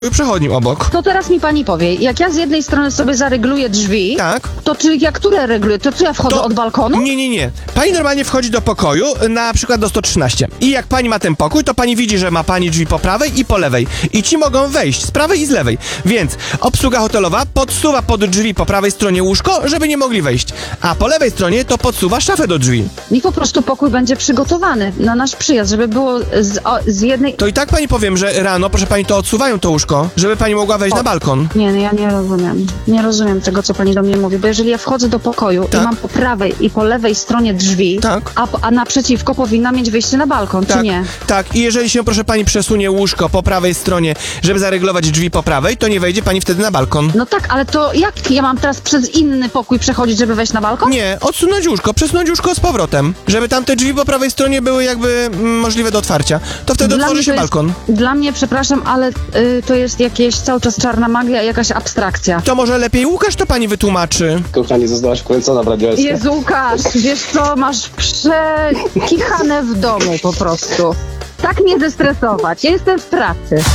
przechodnim obok. To teraz mi pani powie, jak ja z jednej strony sobie zarygluję drzwi, Tak. to czy ja które reguluję? To czy ja wchodzę od balkonu? Nie. Pani normalnie wchodzi do pokoju, na przykład do 113. I jak pani ma ten pokój, to pani widzi, że ma pani drzwi po prawej i po lewej. I ci mogą wejść z prawej i z lewej. Więc obsługa hotelowa podsuwa pod drzwi po prawej stronie łóżko, żeby nie mogli wejść. A po lewej stronie to podsuwa szafę do drzwi. Niech po prostu pokój będzie przygotowany na nasz przyjazd, żeby było z jednej... To i tak pani powiem, że rano, proszę pani, to odsuwają to łóżko, żeby pani mogła wejść na balkon. Nie, ja nie rozumiem. Nie rozumiem tego, co pani do mnie mówi, bo jeżeli ja wchodzę do pokoju Tak. i mam po prawej i po lewej stronie drzwi, Tak. a naprzeciwko powinna mieć wyjście na balkon, czy nie? Tak, i jeżeli się, proszę pani, przesunie łóżko po prawej stronie, żeby zareglować drzwi po prawej, to nie wejdzie pani wtedy na balkon. No tak, ale to jak ja mam teraz przez inny pokój przechodzić, żeby wejść na balkon? Nie, odsunąć łóżko, przesunąć łóżko z powrotem, żeby tam te drzwi po prawej stronie były jakby możliwe do otwarcia. To wtedy Dla otworzy mnie się to jest- balkon. Dla mnie, przepraszam, ale to jest jakieś cały czas czarna magia, jakaś abstrakcja. To może lepiej Łukasz to pani wytłumaczy. Kochani, zostałaś wkręcona w Radio SK. Jezu, Łukasz, wiesz co, masz przekichane w domu po prostu. Tak mnie zestresować, ja jestem w pracy.